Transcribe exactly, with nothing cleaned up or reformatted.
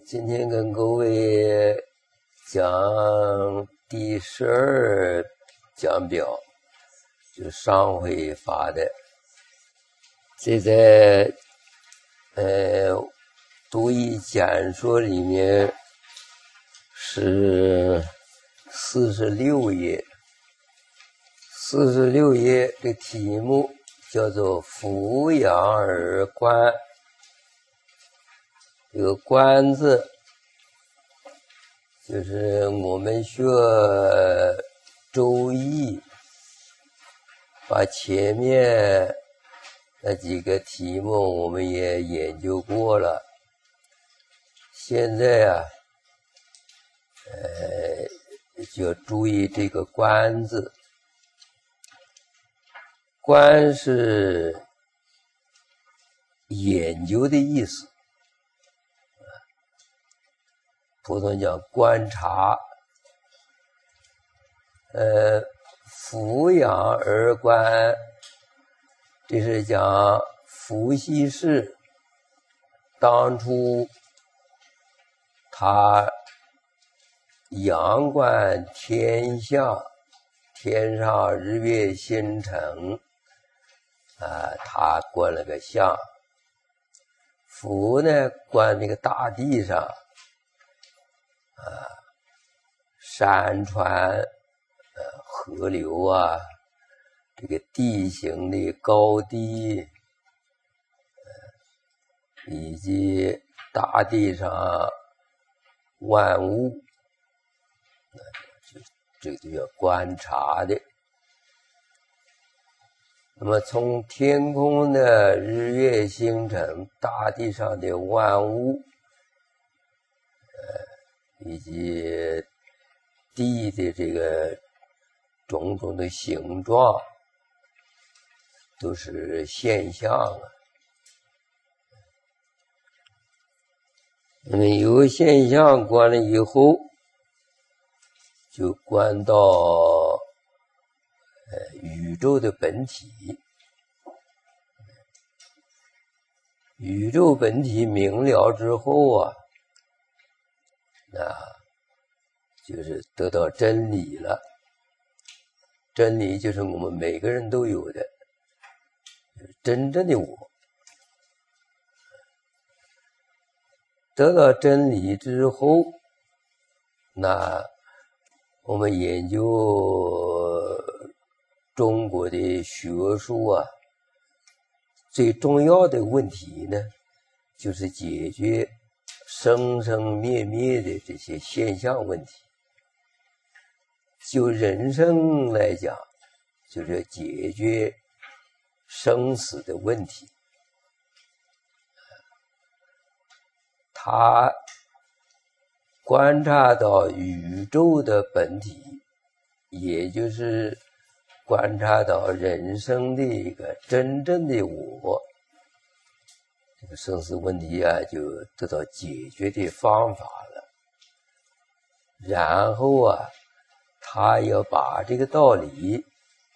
今天跟各位讲第十二讲表，就上回发的。这在呃读一简说里面是四十六页，四十六页的题目叫做俯仰而观。这个观字就是我们学周易，把前面那几个题目我们也研究过了。现在啊，呃，就要注意这个观字。观是研究的意思。普通讲观察，呃，俯仰而观，这是讲伏羲氏当初他仰观天象，天上日月星辰，啊、呃，他观了个象。俯呢，观那个大地上。啊，山川、呃，河流啊，这个地形的高低，呃，以及大地上万物，那就这个就叫观察的。那么从天空的日月星辰，大地上的万物，呃。以及地的这个种种的形状，都是现象啊。那么有现象观了以后，就观到呃宇宙的本体。宇宙本体明了之后啊，那就是得到真理了。真理就是我们每个人都有的，就是真正的我。得到真理之后，那我们研究中国的学术啊，最重要的问题呢，就是解决生生灭灭的这些现象问题。就人生来讲，就是解决生死的问题。他观察到宇宙的本体，也就是观察到人生的一个真正的我，这个生死问题啊，就得到解决的方法了。然后啊，他要把这个道理